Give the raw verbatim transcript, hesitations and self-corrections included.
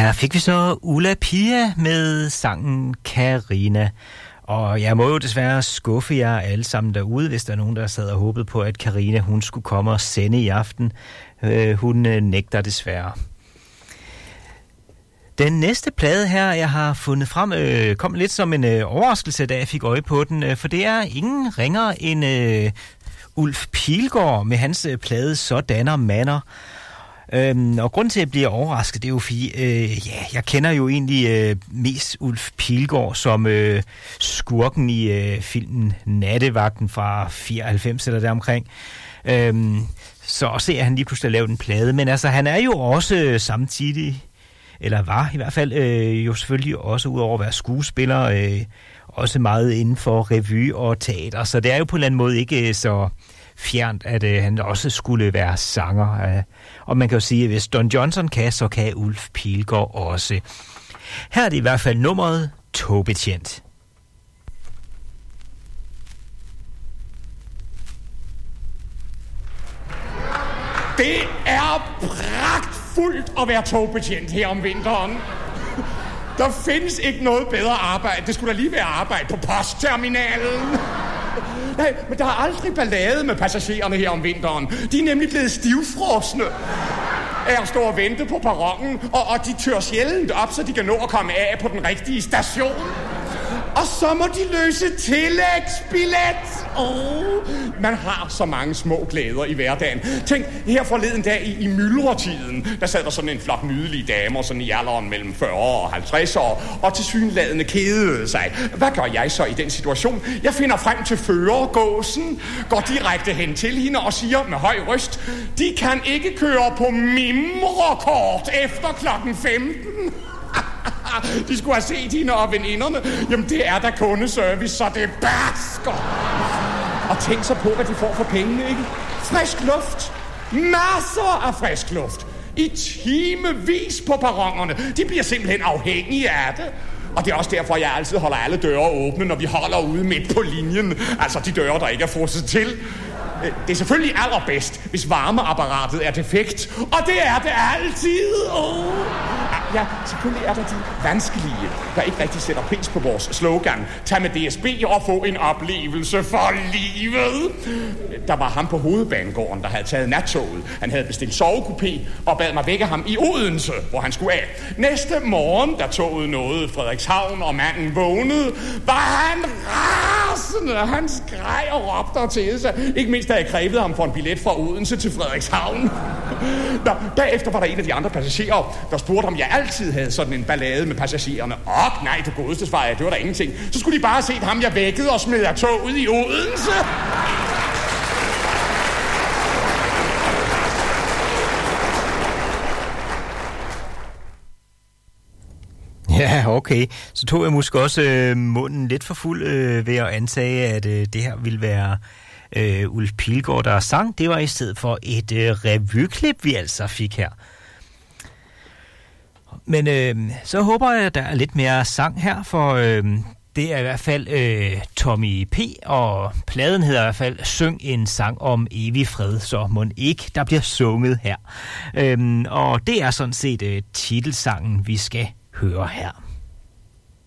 Her fik vi så Ulla Pia med sangen Karina. Og jeg må jo desværre skuffe jer alle sammen derude, hvis der er nogen, der sad og håbede på, at Karina hun skulle komme og sende i aften. Øh, hun øh, nægter desværre. Den næste plade her, jeg har fundet frem, øh, kom lidt som en øh, overraskelse, da jeg fik øje på den. Øh, for det er ingen ringere end øh, Ulf Pilgaard med hans øh, plade Sådanner Manner. Øhm, og grunden til, at jeg bliver overrasket, det er jo fordi, øh, ja, jeg kender jo egentlig øh, mest Ulf Pilgaard som øh, skurken i øh, filmen Nattevagten fra fireoghalvfems eller deromkring. Øhm, så ser jeg, han lige pludselig lavet en plade. Men altså, han er jo også øh, samtidig, eller var i hvert fald, øh, jo selvfølgelig også udover at være skuespiller, øh, også meget inden for revy og teater. Så det er jo på en eller anden måde ikke øh, så fjernt, at øh, han også skulle være sanger. Øh. Og man kan jo sige, at hvis Don Johnson kan, så kan Ulf Pilgaard også. Her er det i hvert fald nummeret Togbetjent. Det er pragtfuldt at være togbetjent her om vinteren. Der findes ikke noget bedre arbejde. Det skulle da lige være arbejde på postterminalen. Nej, men der er aldrig ballade med passagererne her om vinteren. De er nemlig blevet stivfrosne af at stå og vente på perronen, og, og de tør sjældent op, så de kan nå at komme af på den rigtige station. Og så må de løse tillægsbillet. Oh, man har så mange små glæder i hverdagen. Tænk, her forleden dag i, i myldretiden, der sad der sådan en flok nydelige damer, sådan i alderen mellem fyrre og halvtreds år, og tilsyneladende kedede sig. Hvad gør jeg så i den situation? Jeg finder frem til førergåsen, går direkte hen til hende og siger med høj røst, de kan ikke køre på mimrekort efter klokken femten. De skulle have set hende og veninderne. Jamen, det er da kundeservice, så det basker. Og tænk så på, hvad de får for pengene, ikke? Frisk luft. Masser af frisk luft. I timevis på perronerne. De bliver simpelthen afhængige af det. Og det er også derfor, jeg altid holder alle døre åbne, når vi holder ude midt på linjen. Altså de døre, der ikke er frosset til. Det er selvfølgelig allerbedst, hvis varmeapparatet er defekt. Og det er det altid. Oh. Ja, selvfølgelig er der de vanskelige, der ikke rigtig sætter pris på vores slogan. Tag med D S B og få en oplevelse for livet. Der var ham på Hovedbanegården, der havde taget nattoget. Han havde bestilt sovekupé og bad mig vække ham i Odense, hvor han skulle af. Næste morgen, da toget nåede Frederikshavn, og manden vågnede, var han rasende. Han skreg og råbte og til sig. Ikke mindst da jeg krævede ham for en billet fra Odense til Frederikshavn. Nå, bagefter var der en af de andre passagerer, der spurgte, om jeg altid havde sådan en ballade med passagererne. Åh, nej, det godeste svar, det var der ingenting. Så skulle de bare have set ham, jeg vækkede og smed af toget i Odense. Ja, okay. Så tog jeg måske også øh, munden lidt for fuld øh, ved at antage, at øh, det her ville være øh, Ulf Pilgaard, der sang. Det var i stedet for et øh, revyklip, vi altså fik her. Men øh, så håber jeg, at der er lidt mere sang her, for øh, det er i hvert fald øh, Tommy P., og pladen hedder i hvert fald Syng en sang om evig fred, så mon ikke, der bliver sunget her. Øh, og det er sådan set øh, titelsangen, vi skal høre her.